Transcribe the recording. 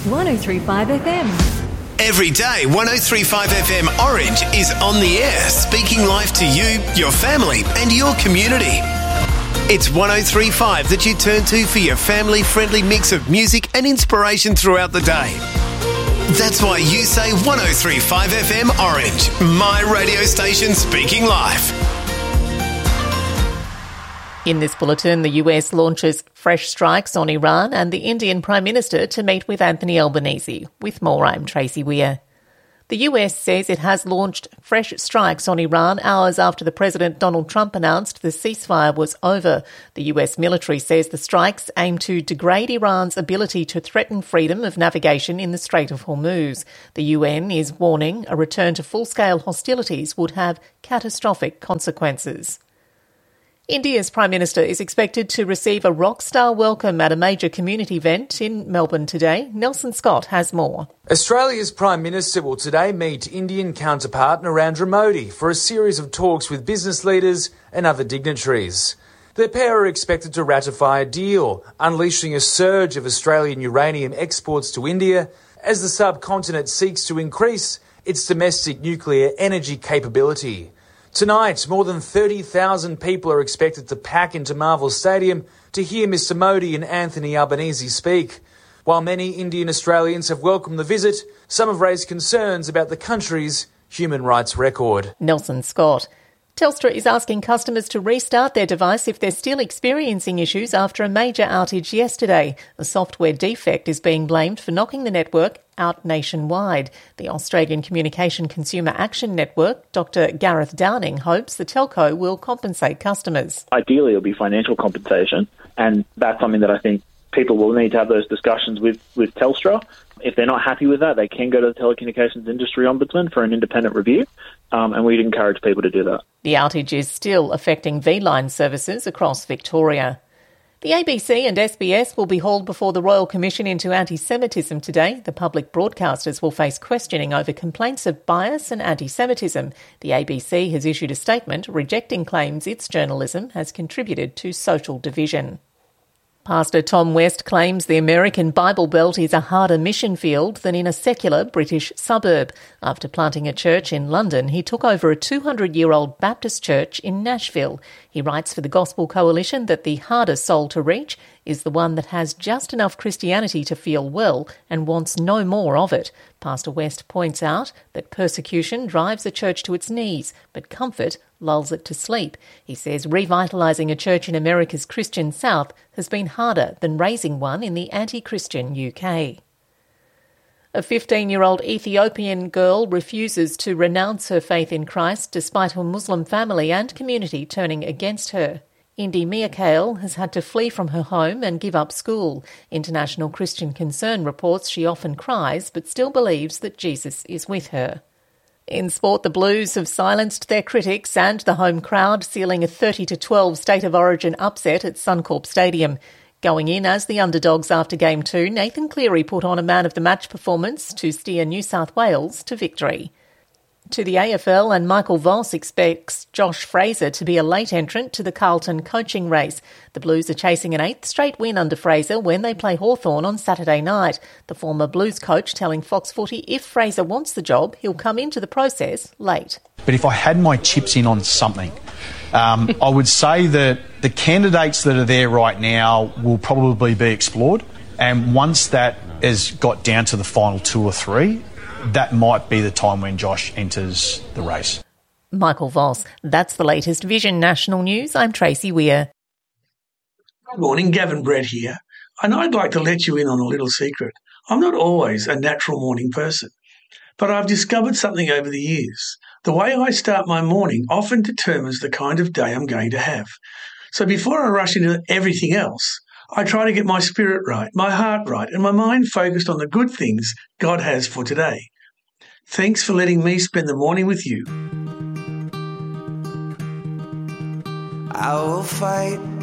103.5 FM. Every day, 103.5 FM Orange is on the air, speaking life to you, your family and your community. It's 103.5 that you turn to for your family-friendly mix of music and inspiration throughout the day. That's why you say 103.5 FM Orange, my radio station speaking life. In this bulletin, the US launches fresh strikes on Iran and the Indian Prime Minister to meet with Anthony Albanese. With more, I'm Tracy Weir. The US says it has launched fresh strikes on Iran hours after the President Donald Trump announced the ceasefire was over. The US military says the strikes aim to degrade Iran's ability to threaten freedom of navigation in the Strait of Hormuz. The UN is warning a return to full-scale hostilities would have catastrophic consequences. India's Prime Minister is expected to receive a rock-star welcome at a major community event in Melbourne today. Nelson Scott has more. Australia's Prime Minister will today meet Indian counterpart Narendra Modi for a series of talks with business leaders and other dignitaries. The pair are expected to ratify a deal, unleashing a surge of Australian uranium exports to India as the subcontinent seeks to increase its domestic nuclear energy capability. Tonight, more than 30,000 people are expected to pack into Marvel Stadium to hear Mr Modi and Anthony Albanese speak. While many Indian Australians have welcomed the visit, some have raised concerns about the country's human rights record. Nelson Scott. Telstra is asking customers to restart their device if they're still experiencing issues after a major outage yesterday. A software defect is being blamed for knocking the network out nationwide. The Australian Communication Consumer Action Network, Dr Gareth Downing, hopes the telco will compensate customers. Ideally, it'll be financial compensation, and that's something that I think people will need to have those discussions with Telstra. If they're not happy with that, they can go to the Telecommunications Industry Ombudsman for an independent review, and we'd encourage people to do that. The outage is still affecting V-Line services across Victoria. The ABC and SBS will be hauled before the Royal Commission into Anti-Semitism today. The public broadcasters will face questioning over complaints of bias and anti-Semitism. The ABC has issued a statement rejecting claims its journalism has contributed to social division. Pastor Tom West claims the American Bible Belt is a harder mission field than in a secular British suburb. After planting a church in London, he took over a 200-year-old Baptist church in Nashville. He writes for the Gospel Coalition that the hardest soul to reach is the one that has just enough Christianity to feel well and wants no more of it. Pastor West points out that persecution drives a church to its knees, but comfort lulls it to sleep. He says revitalising a church in America's Christian South has been harder than raising one in the anti-Christian UK. A 15-year-old Ethiopian girl refuses to renounce her faith in Christ despite her Muslim family and community turning against her. Indy Miakael has had to flee from her home and give up school. International Christian Concern reports she often cries but still believes that Jesus is with her. In sport, the Blues have silenced their critics and the home crowd, sealing a 30-12 State of Origin upset at Suncorp Stadium. Going in as the underdogs after Game 2, Nathan Cleary put on a man-of-the-match performance to steer New South Wales to victory. To the AFL, and Michael Voss expects Josh Fraser to be a late entrant to the Carlton coaching race. The Blues are chasing an 8th straight win under Fraser when they play Hawthorn on Saturday night. The former Blues coach telling Fox Footy if Fraser wants the job, he'll come into the process late. But if I had my chips in on something, I would say that the candidates that are there right now will probably be explored. And once that has got down to the final 2 or 3, that might be the time when Josh enters the race. Michael Voss. That's the latest Vision National News. I'm Tracy Weir. Good morning, Gavin Brett here. And I'd like to let you in on a little secret. I'm not always a natural morning person, but I've discovered something over the years. The way I start my morning often determines the kind of day I'm going to have. So before I rush into everything else, I try to get my spirit right, my heart right, and my mind focused on the good things God has for today. Thanks for letting me spend the morning with you. I will fight